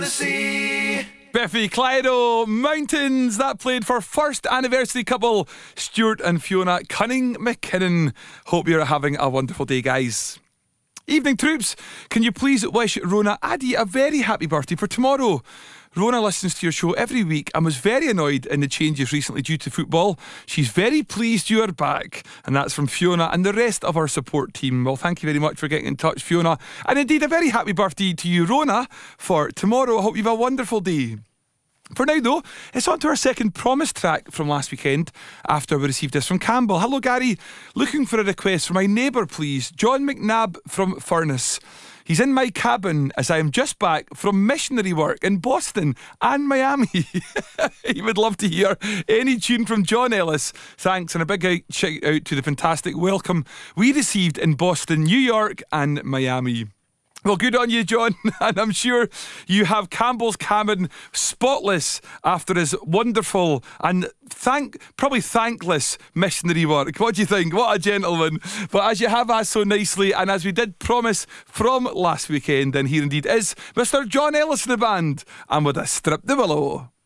Biffy Clyro, Mountains, that played for first anniversary couple Stuart and Fiona Cunning McKinnon. Hope you're having a wonderful day, guys. Evening troops, can you please wish Rona Addy a very happy birthday for tomorrow? Rona listens to your show every week and was very annoyed in the changes recently due to football. She's very pleased you are back. And that's from Fiona and the rest of our support team. Well, thank you very much for getting in touch, Fiona. And indeed, a very happy birthday to you, Rona, for tomorrow. I hope you have a wonderful day. For now, though, it's on to our second promise track from last weekend after we received this from Campbell. Hello, Gary. Looking for a request for my neighbour, please. John McNabb from Furness. He's in my cabin as I am just back from missionary work in Boston and Miami. He would love to hear any tune from John Ellis. Thanks, and a big shout out to the fantastic welcome we received in Boston, New York and Miami. Well, good on you, John, and I'm sure you have Campbell's cabin spotless after his wonderful and probably thankless missionary work. What do you think? What a gentleman. But as you have asked so nicely, and as we did promise from last weekend, then here indeed is Mr. John Ellis in the band, and with a Strip the Willow.